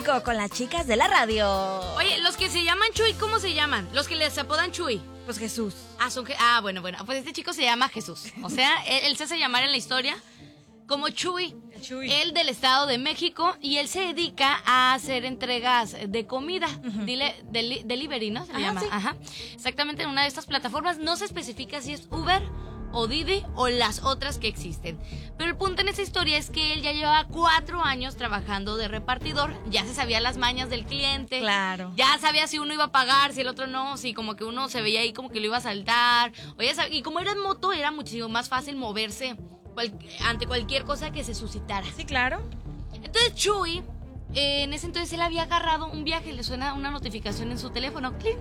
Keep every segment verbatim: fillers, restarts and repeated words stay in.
México con las chicas de la radio. Oye, los que se llaman Chuy, ¿cómo se llaman? Los que les apodan Chuy. Pues Jesús. Ah, son, ah, bueno, bueno. Pues este chico se llama Jesús. O sea, él, él se hace llamar en la historia como Chuy. Chuy. Él del Estado de México, y él se dedica a hacer entregas de comida. Uh-huh. Dile, deli, delivery, ¿no? Se le Ajá, llama. sí. Ajá. Exactamente, en una de estas plataformas. No se especifica si es Uber o Didi o las otras que existen. Pero el punto en esa historia es que él ya llevaba cuatro años trabajando de repartidor. Ya se sabía las mañas del cliente. Claro. Ya sabía si uno iba a pagar, si el otro no, si como que uno se veía ahí como que lo iba a saltar. O ya sabía, y como era en moto, era muchísimo más fácil moverse cual, ante cualquier cosa que se suscitara. Sí, claro. Entonces Chuy, eh, en ese entonces él había agarrado un viaje. Le suena una notificación en su teléfono. ¡Clin!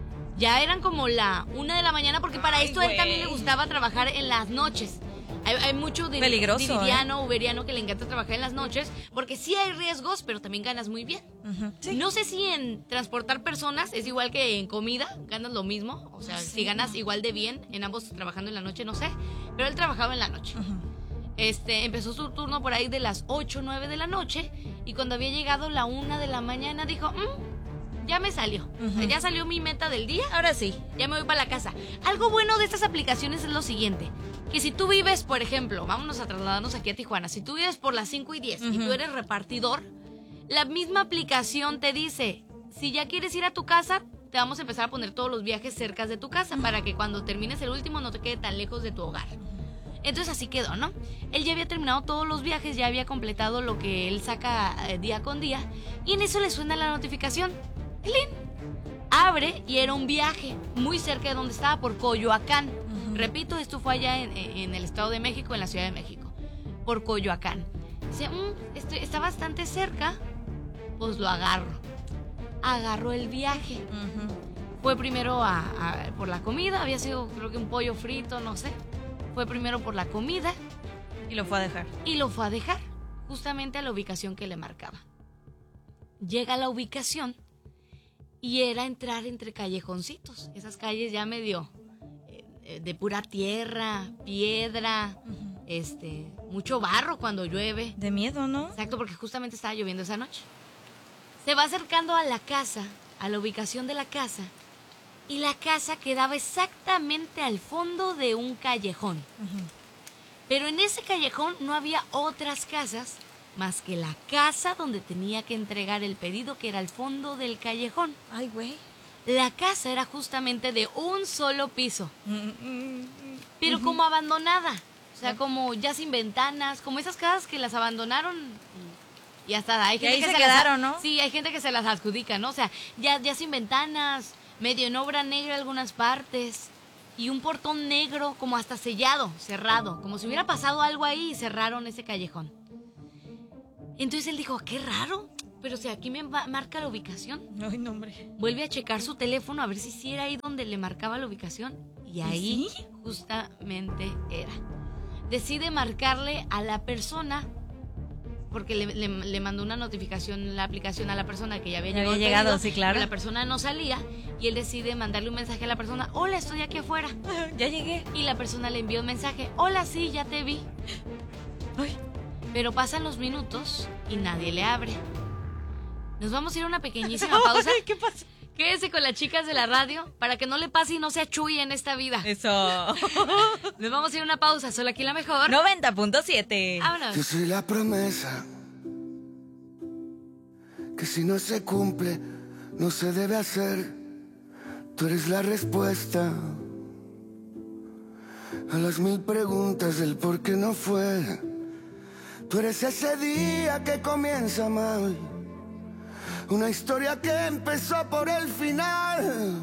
Ya eran como la una de la mañana, porque para Ay, esto a él güey. también le gustaba trabajar en las noches. Hay, hay mucho de dividiano, ¿eh? uberiano que le encanta trabajar en las noches, porque sí hay riesgos, pero también ganas muy bien. Uh-huh. Sí. No sé si en transportar personas es igual que en comida, ganas lo mismo. O sea, Sí. si ganas igual de bien en ambos trabajando en la noche, no sé. Pero él trabajaba en la noche. Uh-huh. Este, empezó su turno por ahí de las ocho, nueve de la noche, y cuando había llegado la una de la mañana dijo, mmm, ya me salió, Uh-huh. o sea, ya salió mi meta del día. Ahora sí. Ya me voy para la casa. Algo bueno de estas aplicaciones es lo siguiente, que si tú vives, por ejemplo, vámonos a trasladarnos aquí a Tijuana, si tú vives por las cinco y diez uh-huh. y tú eres repartidor, la misma aplicación te dice, si ya quieres ir a tu casa, te vamos a empezar a poner todos los viajes cerca de tu casa, uh-huh. para que cuando termines el último no te quede tan lejos de tu hogar. Entonces así quedó, ¿no? Él ya había terminado todos los viajes, ya había completado lo que él saca eh, día con día, y en eso le suena la notificación. ¡Clin! Abre y era un viaje muy cerca de donde estaba, por Coyoacán. Uh-huh. Repito, esto fue allá en, en el Estado de México, en la Ciudad de México, por Coyoacán. Dice, mmm, este, está bastante cerca, pues lo agarro. Agarró el viaje. Uh-huh. Fue primero a, a, por la comida, había sido creo que un pollo frito, no sé. Fue primero por la comida. Y lo fue a dejar. Y lo fue a dejar, justamente a la ubicación que le marcaba. Llega a la ubicación y era entrar entre callejoncitos, esas calles ya medio eh, de pura tierra, piedra, uh-huh. este, mucho barro cuando llueve. De miedo, ¿no? Exacto, porque justamente estaba lloviendo esa noche. Se va acercando a la casa, a la ubicación de la casa, y la casa quedaba exactamente al fondo de un callejón. Uh-huh. Pero en ese callejón no había otras casas más que la casa donde tenía que entregar el pedido, que era al fondo del callejón. Ay, güey. La casa era justamente de un solo piso, Mm-hmm. pero como abandonada. O sea, como ya sin ventanas, como esas casas que las abandonaron y hasta hay gente ahí que se, se quedaron, las, ¿no? Sí, hay gente que se las adjudica, ¿no? O sea, ya, ya sin ventanas, medio en obra negra algunas partes, y un portón negro como hasta sellado, cerrado, como si hubiera pasado algo ahí y cerraron ese callejón. Entonces él dijo, qué raro, pero si aquí me marca la ubicación. Ay, no, hombre. Vuelve a checar su teléfono a ver si sí era ahí donde le marcaba la ubicación, y ahí ¿Sí? justamente era. Decide marcarle a la persona, porque le, le, le mandó una notificación la aplicación a la persona que ya había ya llegado. Había llegado, pedido, sí, claro. La persona no salía, y él decide mandarle un mensaje a la persona, hola, estoy aquí afuera. Ya llegué. Y la persona le envió un mensaje, hola, sí, ya te vi. Ay. Pero pasan los minutos y nadie le abre. Nos vamos a ir a una pequeñísima pausa. Ay, ¿qué pasa? Quédese con las chicas de la radio para que no le pase y no sea Chuy en esta vida. Eso. Nos vamos a ir a una pausa, solo aquí la mejor. noventa punto siete. Vámonos. Yo soy la promesa que si no se cumple, no se debe hacer. Tú eres la respuesta a las mil preguntas del por qué no fue. Tú eres ese día que comienza mal, una historia que empezó por el final.